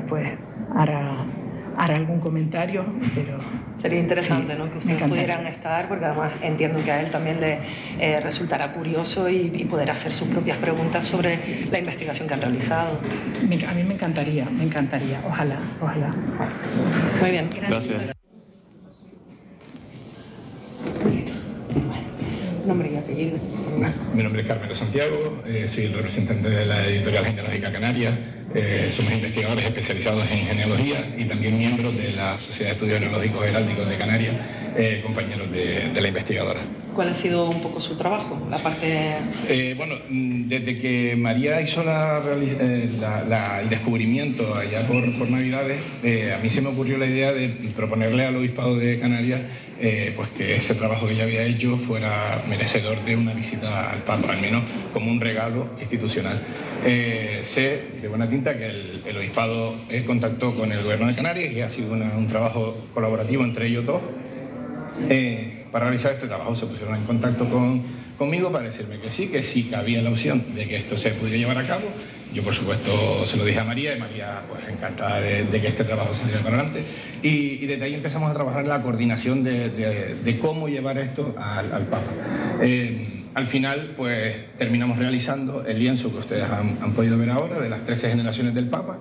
después hará algún comentario, pero... Sería interesante, sí, ¿no?, que ustedes pudieran estar, porque además entiendo que a él también le resultará curioso y poder hacer sus propias preguntas sobre la investigación que han realizado. A mí me encantaría, ojalá. Muy bien. Gracias. Nombre y apellido. Mi nombre es Carmelo Santiago, soy el representante de la Editorial Genealógica Canaria. Somos investigadores especializados en genealogía y también miembros de la Sociedad de Estudios Genealógicos Heráldicos de Canarias, compañeros de la investigadora. ¿Cuál ha sido un poco su trabajo? La parte... Bueno, desde que María hizo el descubrimiento allá por Navidades, a mí se me ocurrió la idea de proponerle al Obispado de Canarias pues que ese trabajo que ella había hecho fuera merecedor de una visita al Papa, al menos como un regalo institucional. Sé de buena tinta que el Obispado contactó con el Gobierno de Canarias y ha sido un trabajo colaborativo entre ellos dos. Para realizar este trabajo se pusieron en contacto conmigo para decirme que sí cabía la opción de que esto se pudiera llevar a cabo. Yo, por supuesto, se lo dije a María y María, pues, encantada de que este trabajo saliera para adelante. Y desde ahí empezamos a trabajar en la coordinación de cómo llevar esto al Papa. Al final, pues, terminamos realizando el lienzo que ustedes han podido ver ahora, de las 13 generaciones del Papa,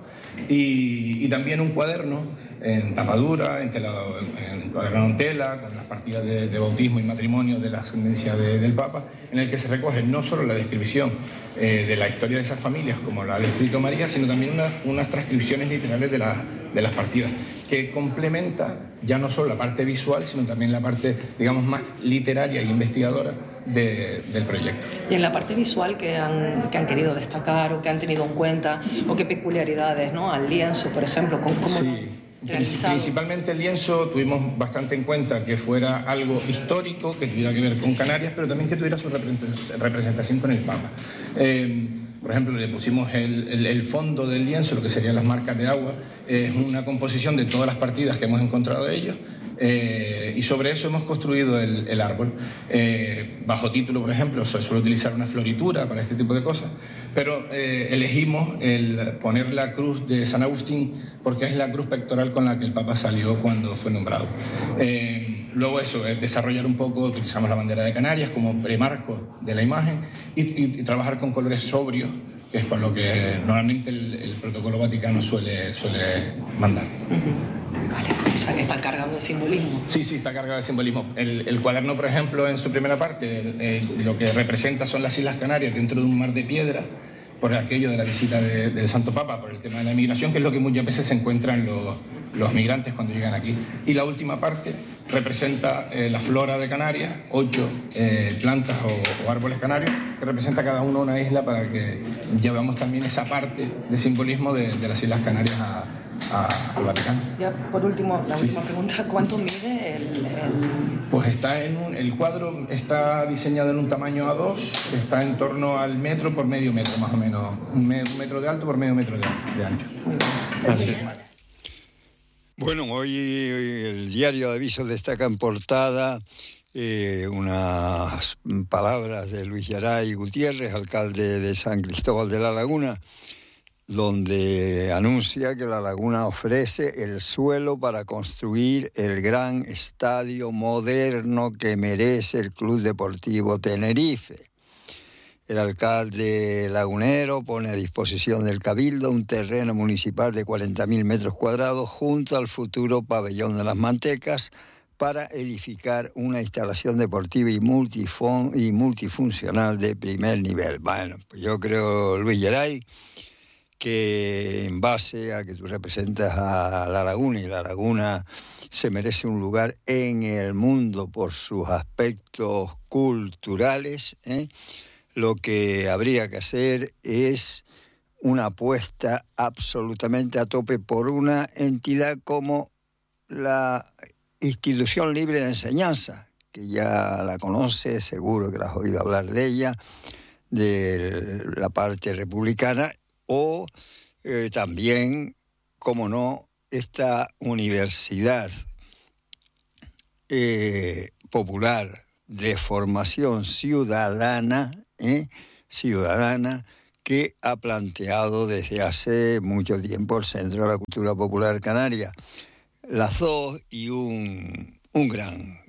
y también un cuaderno en tapadura, en cuaderno en tela, con las partidas de bautismo y matrimonio de la ascendencia del Papa, en el que se recoge no solo la descripción de la historia de esas familias, como la ha descrito María, sino también unas transcripciones literales de las partidas, que complementa ya no solo la parte visual, sino también la parte, digamos, más literaria e investigadora del proyecto. Y en la parte visual que han querido destacar o que han tenido en cuenta, o qué peculiaridades, ¿no?, al lienzo, por ejemplo, ¿cómo sí. Principalmente el lienzo tuvimos bastante en cuenta que fuera algo histórico, que tuviera que ver con Canarias, pero también que tuviera su representación con el Papa. Por ejemplo, le pusimos el fondo del lienzo, lo que serían las marcas de agua, es una composición de todas las partidas que hemos encontrado de ellos. Y sobre eso hemos construido el árbol. Bajo título, por ejemplo, se suele utilizar una floritura para este tipo de cosas, pero elegimos poner la cruz de San Agustín porque es la cruz pectoral con la que el Papa salió cuando fue nombrado. Luego eso, desarrollar un poco, utilizamos la bandera de Canarias como premarco de la imagen y trabajar con colores sobrios, que es por lo que normalmente el protocolo vaticano suele mandar. Vale, o sea que está cargado de simbolismo. Sí, está cargado de simbolismo. El cuaderno, por ejemplo, en su primera parte, lo que representa son las Islas Canarias dentro de un mar de piedra, por aquello de la visita del Santo Papa, por el tema de la migración, que es lo que muchas veces se encuentran los migrantes cuando llegan aquí. Y la última parte representa la flora de Canarias, 8 plantas o árboles canarios, que representa cada uno una isla para que llevamos también esa parte de simbolismo de las Islas Canarias al Vaticano. Ya, por último, la última pregunta, ¿cuánto mide Pues el cuadro está diseñado en un tamaño A2, está en torno al metro por medio metro, más o menos, un metro de alto por medio metro de ancho. Gracias. Bueno, hoy el diario de Avisos destaca en portada unas palabras de Luis Yaray Gutiérrez, alcalde de San Cristóbal de la Laguna, donde anuncia que La Laguna ofrece el suelo para construir el gran estadio moderno que merece el Club Deportivo Tenerife. El alcalde lagunero pone a disposición del Cabildo un terreno municipal de 40.000 metros cuadrados junto al futuro pabellón de las Mantecas para edificar una instalación deportiva y multifuncional de primer nivel. Bueno, pues yo creo, Luis Yaray, que en base a que tú representas a La Laguna y La Laguna se merece un lugar en el mundo por sus aspectos culturales, lo que habría que hacer es una apuesta absolutamente a tope por una entidad como la Institución Libre de Enseñanza, que ya la conoce, seguro que la has oído hablar de ella, de la parte republicana, o también, como no, esta universidad popular de formación ciudadana que ha planteado desde hace mucho tiempo el Centro de la Cultura Popular Canaria. Las dos y un gran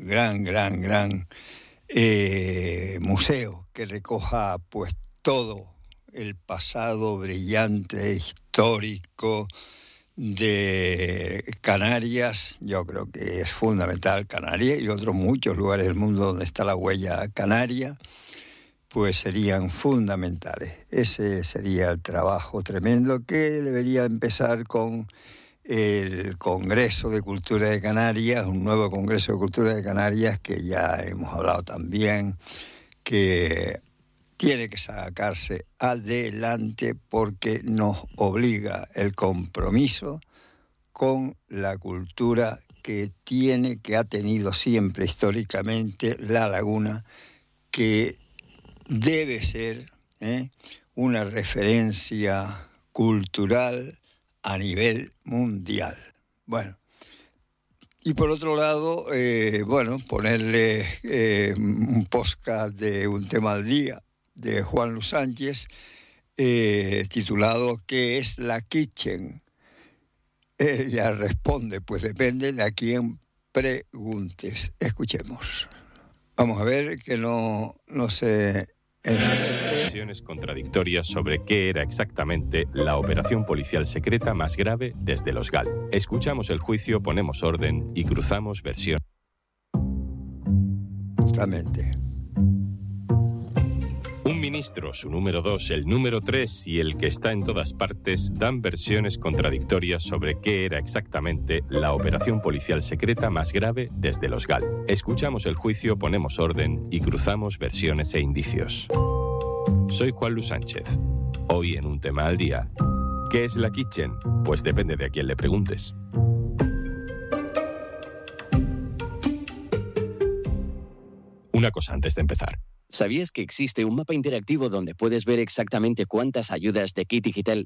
museo que recoja pues todo el pasado brillante, histórico de Canarias. Yo creo que es fundamental Canarias y otros muchos lugares del mundo donde está la huella canaria, pues serían fundamentales. Ese sería el trabajo tremendo que debería empezar con el Congreso de Cultura de Canarias, un nuevo Congreso de Cultura de Canarias que ya hemos hablado también, que tiene que sacarse adelante porque nos obliga el compromiso con la cultura que ha tenido siempre históricamente La Laguna, que debe ser una referencia cultural a nivel mundial. Bueno, y por otro lado, ponerle un podcast de Un tema al día de Juan Luis Sánchez, titulado ¿Qué es la kitchen? Ella responde, pues depende de a quién preguntes. Escuchemos. Vamos a ver que no se... Versiones contradictorias sobre qué era exactamente la operación policial secreta más grave desde los GAL. Escuchamos el juicio, ponemos orden y cruzamos versiones. Justamente. Un ministro, su número 2, el número 3 y el que está en todas partes dan versiones contradictorias sobre qué era exactamente la operación policial secreta más grave desde los GAL. Escuchamos el juicio, ponemos orden y cruzamos versiones e indicios. Soy Juan Luis Sánchez. Hoy en Un tema al día. ¿Qué es la kitchen? Pues depende de a quién le preguntes. Una cosa antes de empezar. ¿Sabías que existe un mapa interactivo donde puedes ver exactamente cuántas ayudas de Kit Digital?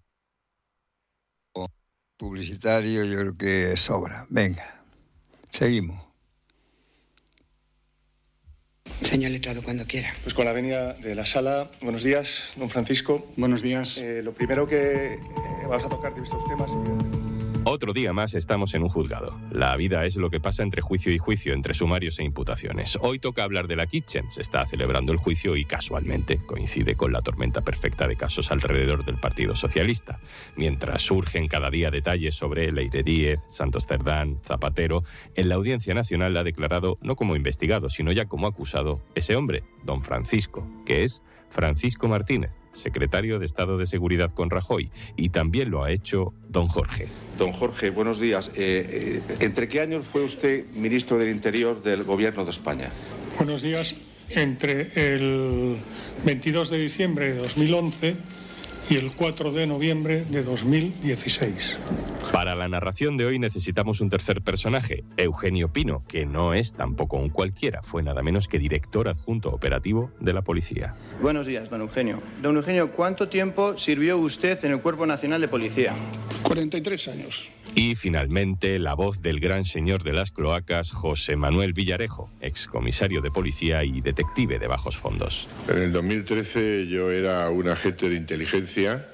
Publicitario yo creo que sobra. Venga, seguimos. Señor letrado, cuando quiera. Pues con la venia de la sala. Buenos días, don Francisco. Buenos días. Lo primero que vamos a tocar de estos temas... Otro día más estamos en un juzgado. La vida es lo que pasa entre juicio y juicio, entre sumarios e imputaciones. Hoy toca hablar de la kitchen. Se está celebrando el juicio y casualmente coincide con la tormenta perfecta de casos alrededor del Partido Socialista. Mientras surgen cada día detalles sobre Leire Díez, Santos Cerdán, Zapatero, en la Audiencia Nacional ha declarado no como investigado, sino ya como acusado ese hombre, don Francisco, que es Francisco Martínez, secretario de Estado de Seguridad con Rajoy, y también lo ha hecho don Jorge. Don Jorge, buenos días. ¿Entre qué años fue usted ministro del Interior del Gobierno de España? Buenos días. Entre el 22 de diciembre de 2011 y el 4 de noviembre de 2016. Para la narración de hoy necesitamos un tercer personaje, Eugenio Pino, que no es tampoco un cualquiera, fue nada menos que director adjunto operativo de la policía. Buenos días, don Eugenio. Don Eugenio, ¿cuánto tiempo sirvió usted en el Cuerpo Nacional de Policía? 43 años. Y finalmente la voz del gran señor de las cloacas, José Manuel Villarejo, excomisario de policía y detective de bajos fondos. En el 2013 yo era un agente de inteligencia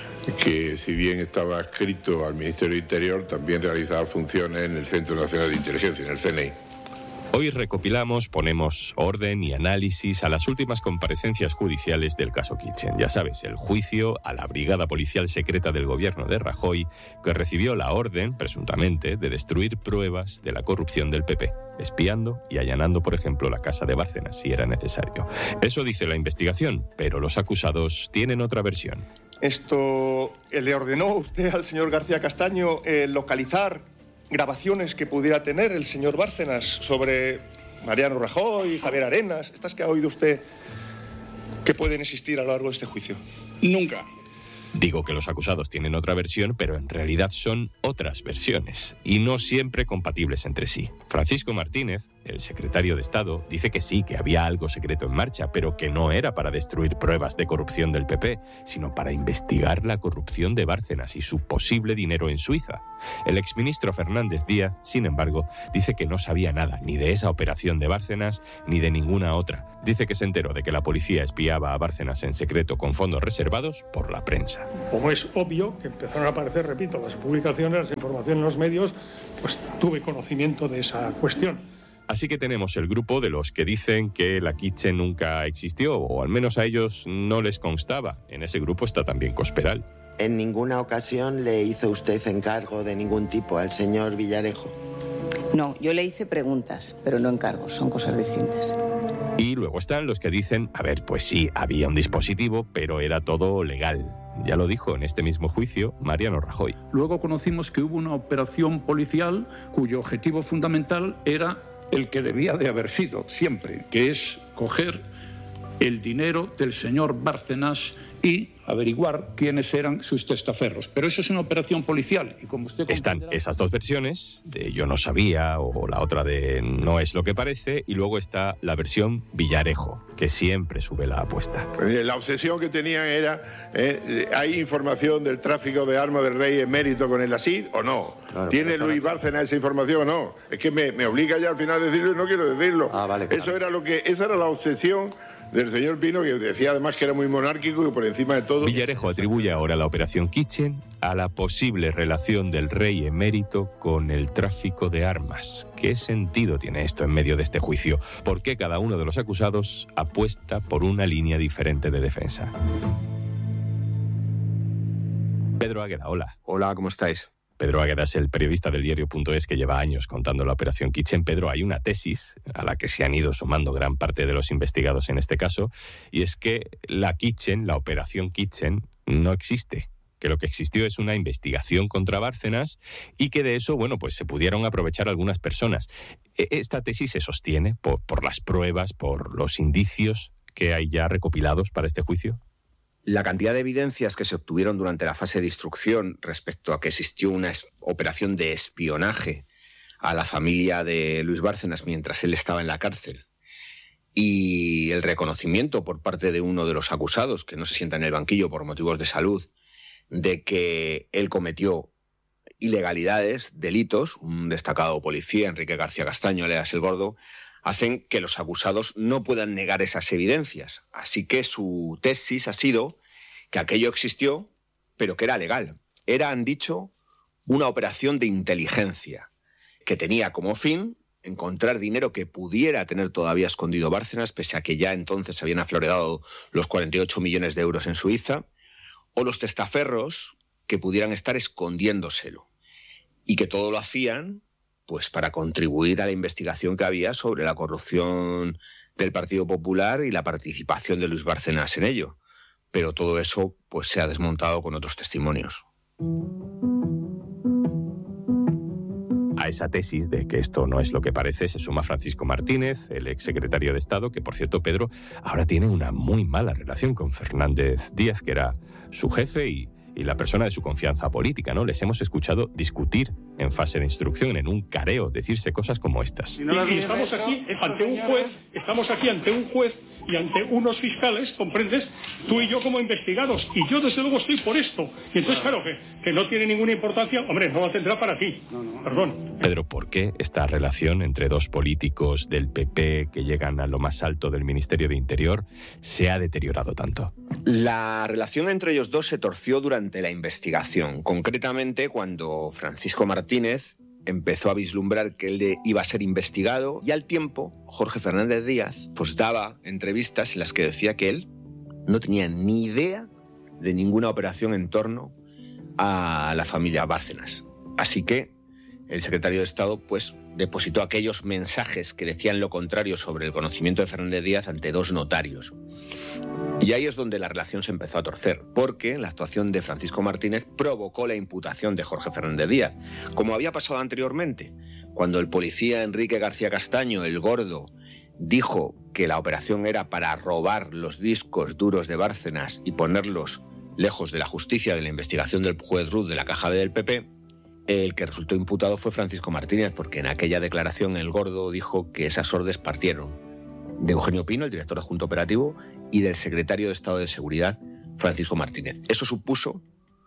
que, si bien estaba adscrito al Ministerio de Interior, también realizaba funciones en el Centro Nacional de Inteligencia, en el CNI. Hoy recopilamos, ponemos orden y análisis a las últimas comparecencias judiciales del caso Kitchen. Ya sabes, el juicio a la Brigada Policial Secreta del Gobierno de Rajoy, que recibió la orden, presuntamente, de destruir pruebas de la corrupción del PP, espiando y allanando, por ejemplo, la casa de Bárcenas, si era necesario. Eso dice la investigación, pero los acusados tienen otra versión. Esto le ordenó usted al señor García Castaño localizar grabaciones que pudiera tener el señor Bárcenas sobre Mariano Rajoy, Javier Arenas, estas que ha oído usted que pueden existir a lo largo de este juicio. Nunca. Digo que los acusados tienen otra versión, pero en realidad son otras versiones, y no siempre compatibles entre sí. Francisco Martínez el secretario de Estado, dice que sí, que había algo secreto en marcha, pero que no era para destruir pruebas de corrupción del PP, sino para investigar la corrupción de Bárcenas y su posible dinero en Suiza. El exministro Fernández Díaz, sin embargo, dice que no sabía nada, ni de esa operación de Bárcenas, ni de ninguna otra. Dice que se enteró de que la policía espiaba a Bárcenas en secreto con fondos reservados por la prensa. Como es obvio que empezaron a aparecer, repito, las publicaciones, las informaciones en los medios, pues tuve conocimiento de esa cuestión. Así que tenemos el grupo de los que dicen que la Kitchen nunca existió, o al menos a ellos no les constaba. En ese grupo está también Cospedal. En ninguna ocasión le hizo usted encargo de ningún tipo al señor Villarejo. No, yo le hice preguntas, pero no encargos, son cosas distintas. Y luego están los que dicen, a ver, pues sí, había un dispositivo, pero era todo legal. Ya lo dijo en este mismo juicio Mariano Rajoy. Luego conocimos que hubo una operación policial cuyo objetivo fundamental era el que debía de haber sido siempre, que es coger el dinero del señor Bárcenas y averiguar quiénes eran sus testaferros. Pero eso es una operación policial y como usted comprenderá... Están esas dos versiones, de yo no sabía o la otra de no es lo que parece, y luego está la versión Villarejo, que siempre sube la apuesta. La obsesión que tenían era, ¿hay información del tráfico de armas del rey emérito con el ASID o no? Claro, ¿tiene Luis Bárcenas esa información o no? Es que me obliga ya al final a decirlo y no quiero decirlo. Vale, claro. Esa era la obsesión del señor Pino, que decía además que era muy monárquico y por encima de todo... Villarejo atribuye ahora la operación Kitchen a la posible relación del rey emérito con el tráfico de armas. ¿Qué sentido tiene esto en medio de este juicio? ¿Por qué cada uno de los acusados apuesta por una línea diferente de defensa? Pedro Águeda, hola. Hola, ¿cómo estáis? Pedro Águeda es el periodista del diario.es que lleva años contando la operación Kitchen. Pedro, hay una tesis a la que se han ido sumando gran parte de los investigados en este caso, y es que la Kitchen, la operación Kitchen, no existe. Que lo que existió es una investigación contra Bárcenas y que de eso, bueno, pues se pudieron aprovechar algunas personas. Esta tesis se sostiene por las pruebas, por los indicios que hay ya recopilados para este juicio. La cantidad de evidencias que se obtuvieron durante la fase de instrucción respecto a que existió una operación de espionaje a la familia de Luis Bárcenas mientras él estaba en la cárcel y el reconocimiento por parte de uno de los acusados, que no se sienta en el banquillo por motivos de salud, de que él cometió ilegalidades, delitos, un destacado policía, Enrique García Castaño, alias El Gordo, hacen que los acusados no puedan negar esas evidencias. Así que su tesis ha sido que aquello existió, pero que era legal. Era, han dicho, una operación de inteligencia que tenía como fin encontrar dinero que pudiera tener todavía escondido Bárcenas, pese a que ya entonces habían aflorado los 48 millones de euros en Suiza, o los testaferros que pudieran estar escondiéndoselo. Y que todo lo hacían pues para contribuir a la investigación que había sobre la corrupción del Partido Popular y la participación de Luis Bárcenas en ello. Pero todo eso pues se ha desmontado con otros testimonios. A esa tesis de que esto no es lo que parece se suma Francisco Martínez, el exsecretario de Estado, que por cierto, Pedro, ahora tiene una muy mala relación con Fernández Díaz, que era su jefe y la persona de su confianza política, ¿no? Les hemos escuchado discutir en fase de instrucción, en un careo, decirse cosas como estas. Y estamos aquí ante un juez y ante unos fiscales, ¿comprendes? Tú y yo como investigados, y yo desde luego estoy por esto. Y entonces, claro, que no tiene ninguna importancia, hombre, no la tendrá para ti. Perdón. Pedro, ¿por qué esta relación entre dos políticos del PP que llegan a lo más alto del Ministerio de Interior se ha deteriorado tanto? La relación entre ellos dos se torció durante la investigación, concretamente cuando Francisco Martínez empezó a vislumbrar que él iba a ser investigado y al tiempo Jorge Fernández Díaz pues daba entrevistas en las que decía que él no tenía ni idea de ninguna operación en torno a la familia Bárcenas. Así que el secretario de Estado pues depositó aquellos mensajes que decían lo contrario sobre el conocimiento de Fernández Díaz ante dos notarios. Y ahí es donde la relación se empezó a torcer, porque la actuación de Francisco Martínez provocó la imputación de Jorge Fernández Díaz, como había pasado anteriormente, cuando el policía Enrique García Castaño, el Gordo, dijo que la operación era para robar los discos duros de Bárcenas y ponerlos lejos de la justicia de la investigación del juez Ruz de la Caja B del PP. el que resultó imputado fue Francisco Martínez, porque en aquella declaración el Gordo dijo que esas órdenes partieron de Eugenio Pino, el director adjunto operativo, y del secretario de Estado de Seguridad, Francisco Martínez. Eso supuso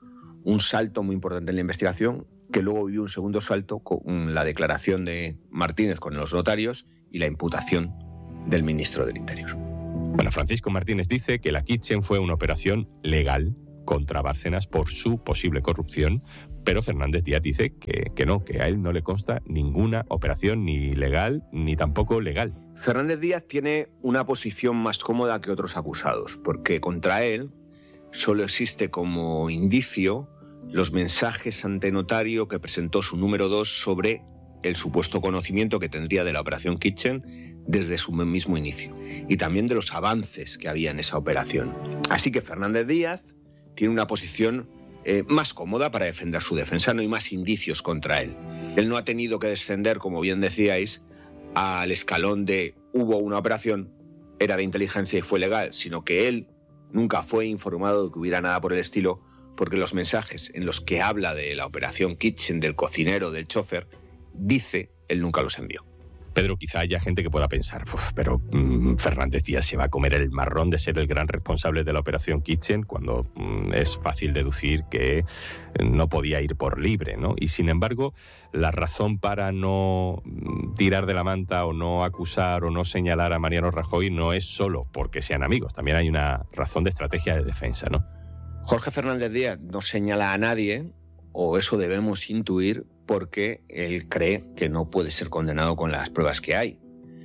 un salto muy importante en la investigación, que luego vivió un segundo salto con la declaración de Martínez con los notarios y la imputación del ministro del Interior. Bueno, Francisco Martínez dice que la Kitchen fue una operación legal contra Bárcenas por su posible corrupción, pero Fernández Díaz dice que no, que a él no le consta ninguna operación ni legal ni tampoco legal. Fernández Díaz tiene una posición más cómoda que otros acusados, porque contra él solo existe como indicio los mensajes ante notario que presentó su número 2 sobre el supuesto conocimiento que tendría de la operación Kitchen desde su mismo inicio, y también de los avances que había en esa operación. Así que Fernández Díaz tiene una posición más cómoda para defender su defensa, no hay más indicios contra él. Él no ha tenido que descender, como bien decíais, al escalón de hubo una operación, era de inteligencia y fue legal, sino que él nunca fue informado de que hubiera nada por el estilo, porque los mensajes en los que habla de la operación Kitchen, del cocinero, del chofer, dice, él nunca los envió. Pedro, quizá haya gente que pueda pensar, pero Fernández Díaz se va a comer el marrón de ser el gran responsable de la operación Kitchen cuando es fácil deducir que no podía ir por libre, ¿no? Y sin embargo, la razón para no tirar de la manta o no acusar o no señalar a Mariano Rajoy no es solo porque sean amigos, también hay una razón de estrategia de defensa, ¿no? Jorge Fernández Díaz no señala a nadie, o eso debemos intuir, porque él cree que no puede ser condenado con las pruebas que hay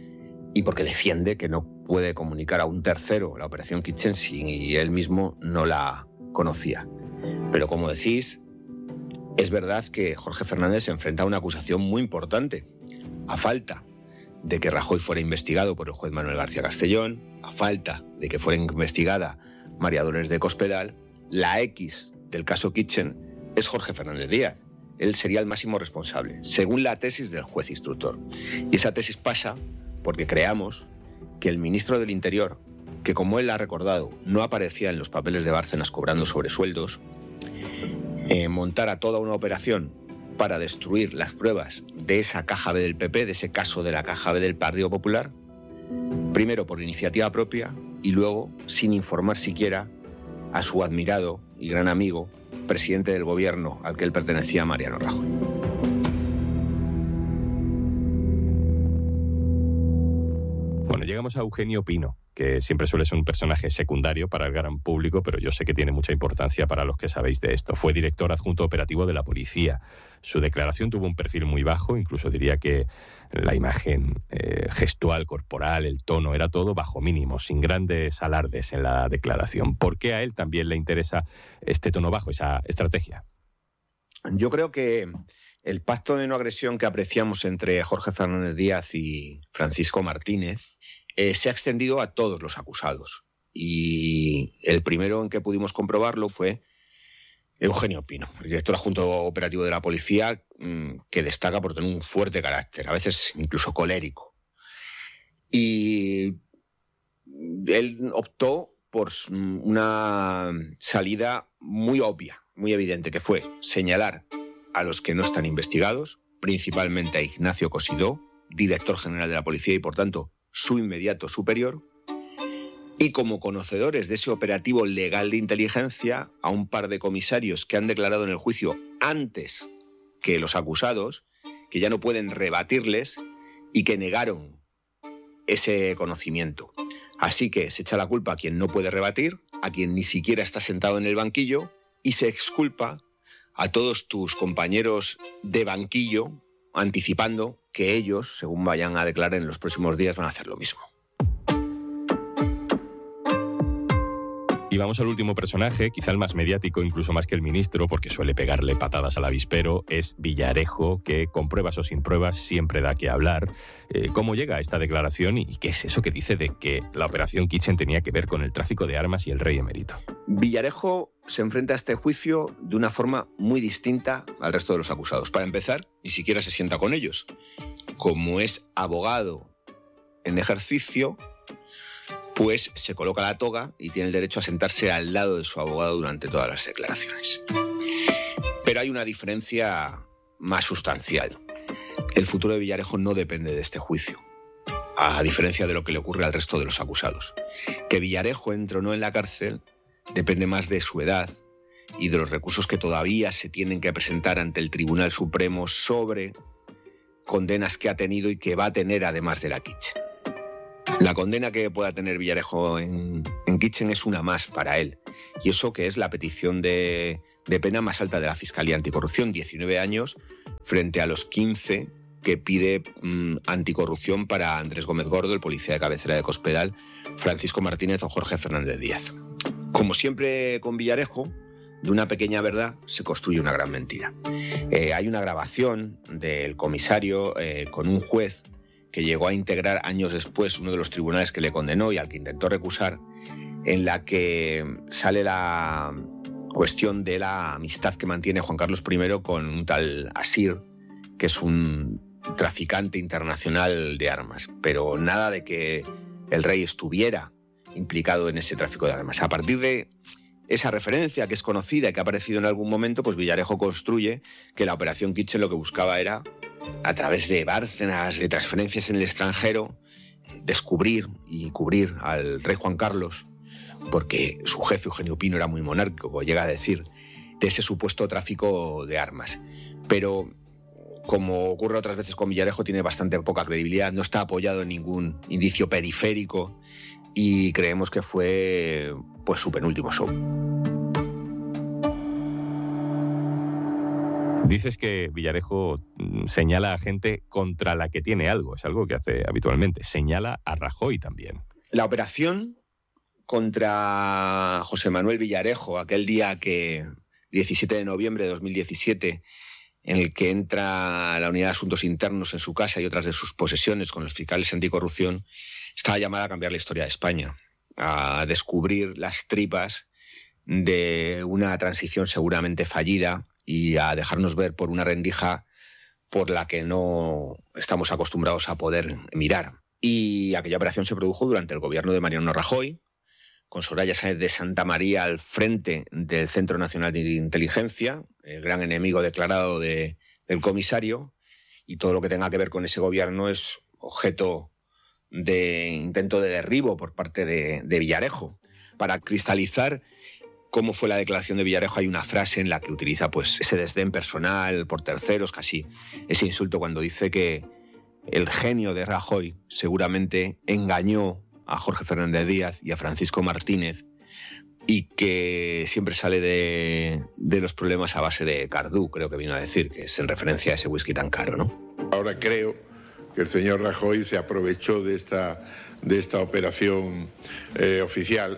y porque defiende que no puede comunicar a un tercero la operación Kitchen si él mismo no la conocía. Pero como decís, es verdad que Jorge Fernández se enfrenta a una acusación muy importante. A falta de que Rajoy fuera investigado por el juez Manuel García Castellón, a falta de que fuera investigada María Dolores de Cospedal, la X del caso Kitchen es Jorge Fernández Díaz. Él sería el máximo responsable, según la tesis del juez instructor. Y esa tesis pasa porque creamos que el ministro del Interior, que como él ha recordado, no aparecía en los papeles de Bárcenas cobrando sobresueldos, montara toda una operación para destruir las pruebas de esa caja B del PP, de ese caso de la caja B del Partido Popular, primero por iniciativa propia y luego sin informar siquiera a su admirado y gran amigo, presidente del gobierno al que él pertenecía, Mariano Rajoy. Bueno, llegamos a Eugenio Pino, que siempre suele ser un personaje secundario para el gran público, pero yo sé que tiene mucha importancia para los que sabéis de esto. Fue director adjunto operativo de la policía. Su declaración tuvo un perfil muy bajo, incluso diría que la imagen gestual, corporal, el tono, era todo bajo mínimo, sin grandes alardes en la declaración. ¿Por qué a él también le interesa este tono bajo, esa estrategia? Yo creo que el pacto de no agresión que apreciamos entre Jorge Fernández Díaz y Francisco Martínez se ha extendido a todos los acusados. Y el primero en que pudimos comprobarlo fue Eugenio Pino, el director adjunto operativo de la policía, que destaca por tener un fuerte carácter, a veces incluso colérico. Y él optó por una salida muy obvia, muy evidente, que fue señalar a los que no están investigados, principalmente a Ignacio Cosidó, director general de la policía y, por tanto, su inmediato superior, y como conocedores de ese operativo legal de inteligencia, a un par de comisarios que han declarado en el juicio antes que los acusados, que ya no pueden rebatirles y que negaron ese conocimiento. Así que se echa la culpa a quien no puede rebatir, a quien ni siquiera está sentado en el banquillo, y se exculpa a todos tus compañeros de banquillo, anticipando que ellos, según vayan a declarar en los próximos días, van a hacer lo mismo. Y vamos al último personaje, quizá el más mediático, incluso más que el ministro, porque suele pegarle patadas al avispero, es Villarejo, que con pruebas o sin pruebas siempre da que hablar. ¿Cómo llega a esta declaración y qué es eso que dice de que la operación Kitchen tenía que ver con el tráfico de armas y el rey emérito? Villarejo se enfrenta a este juicio de una forma muy distinta al resto de los acusados. Para empezar, ni siquiera se sienta con ellos. Como es abogado en ejercicio, pues se coloca la toga y tiene el derecho a sentarse al lado de su abogado durante todas las declaraciones. Pero hay una diferencia más sustancial. El futuro de Villarejo no depende de este juicio, a diferencia de lo que le ocurre al resto de los acusados. Que Villarejo entre o no en la cárcel depende más de su edad y de los recursos que todavía se tienen que presentar ante el Tribunal Supremo sobre condenas que ha tenido y que va a tener además de la Kitchen. La condena que pueda tener Villarejo en Kitchen es una más para él, y eso que es la petición de pena más alta de la Fiscalía Anticorrupción, 19 años frente a los 15 que pide anticorrupción para Andrés Gómez Gordo, el policía de cabecera de Cospedal, Francisco Martínez o Jorge Fernández Díaz. Como siempre con Villarejo, de una pequeña verdad se construye una gran mentira. Hay una grabación del comisario con un juez que llegó a integrar años después uno de los tribunales que le condenó y al que intentó recusar, en la que sale la cuestión de la amistad que mantiene Juan Carlos I con un tal Asir, que es un traficante internacional de armas, pero nada de que el rey estuviera implicado en ese tráfico de armas. A partir de esa referencia que es conocida y que ha aparecido en algún momento, pues Villarejo construye que la operación Kitchen lo que buscaba era, a través de Bárcenas, de transferencias en el extranjero, descubrir y cubrir al rey Juan Carlos, porque su jefe Eugenio Pino era muy monárquico, llega a decir, de ese supuesto tráfico de armas. Pero, como ocurre otras veces con Villarejo, tiene bastante poca credibilidad, no está apoyado en ningún indicio periférico y creemos que fue pues su penúltimo show. Dices que Villarejo señala a gente contra la que tiene algo, es algo que hace habitualmente. Señala a Rajoy también. La operación contra José Manuel Villarejo, aquel día 17 de noviembre de 2017, en el que entra la Unidad de Asuntos Internos en su casa y otras de sus posesiones con los fiscales anticorrupción, estaba llamada a cambiar la historia de España, a descubrir las tripas de una transición seguramente fallida y a dejarnos ver por una rendija por la que no estamos acostumbrados a poder mirar. Y aquella operación se produjo durante el gobierno de Mariano Rajoy, con Soraya Sáenz de Santa María al frente del Centro Nacional de Inteligencia, el gran enemigo declarado del comisario, y todo lo que tenga que ver con ese gobierno es objeto de intento de derribo por parte de Villarejo. Para cristalizar cómo fue la declaración de Villarejo, hay una frase en la que utiliza pues ese desdén personal por terceros, casi ese insulto cuando dice que el genio de Rajoy seguramente engañó a Jorge Fernández Díaz y a Francisco Martínez y que siempre sale de los problemas a base de Cardú, creo que vino a decir, que es en referencia a ese whisky tan caro, ¿no? Ahora creo que el señor Rajoy se aprovechó de esta operación oficial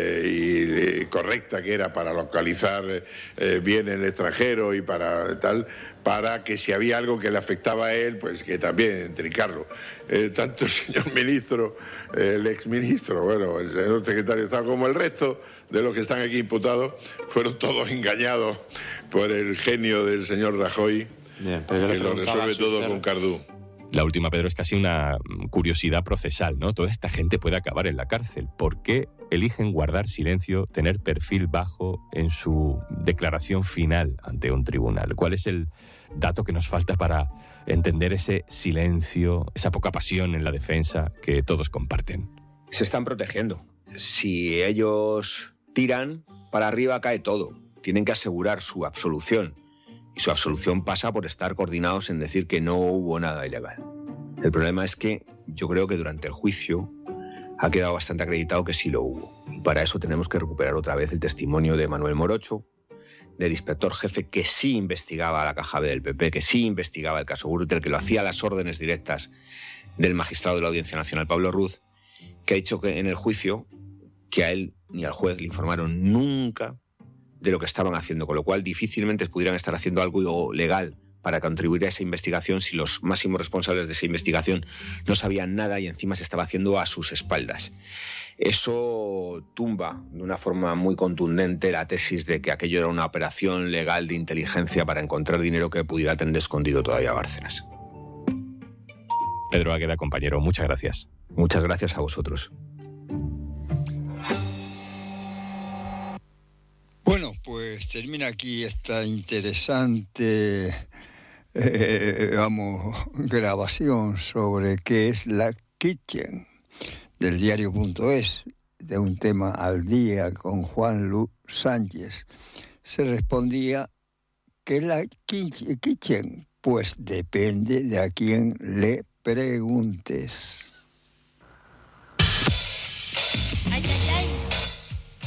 y correcta que era para localizar bien el extranjero y para tal, para que si había algo que le afectaba a él, pues que también trincarlo. Tanto el señor ministro, el exministro, bueno, el señor secretario de Estado, como el resto de los que están aquí imputados, fueron todos engañados por el genio del señor Rajoy, bien, que lo resuelve todo con Cardú. La última, Pedro, es casi una curiosidad procesal, ¿no? Toda esta gente puede acabar en la cárcel. ¿Por qué eligen guardar silencio, tener perfil bajo en su declaración final ante un tribunal? ¿Cuál es el dato que nos falta para entender ese silencio, esa poca pasión en la defensa que todos comparten? Se están protegiendo. Si ellos tiran, para arriba cae todo. Tienen que asegurar su absolución. Y su absolución pasa por estar coordinados en decir que no hubo nada ilegal. El problema es que yo creo que durante el juicio ha quedado bastante acreditado que sí lo hubo. Y para eso tenemos que recuperar otra vez el testimonio de Manuel Morocho, del inspector jefe que sí investigaba la caja B del PP, que sí investigaba el caso Gürtel, que lo hacía a las órdenes directas del magistrado de la Audiencia Nacional, Pablo Ruz, que ha dicho que en el juicio que a él ni al juez le informaron nunca de lo que estaban haciendo, con lo cual difícilmente pudieran estar haciendo algo legal para contribuir a esa investigación si los máximos responsables de esa investigación no sabían nada y encima se estaba haciendo a sus espaldas. Eso tumba de una forma muy contundente la tesis de que aquello era una operación legal de inteligencia para encontrar dinero que pudiera tener escondido todavía Bárcenas. Pedro Águeda, compañero, muchas gracias. Muchas gracias a vosotros. Bueno, pues termina aquí esta interesante grabación sobre qué es la kitchen del diario.es, de un tema al día con Juan Luis Sánchez, se respondía que la kitchen, pues depende de a quién le preguntes. Ay, ay, ay.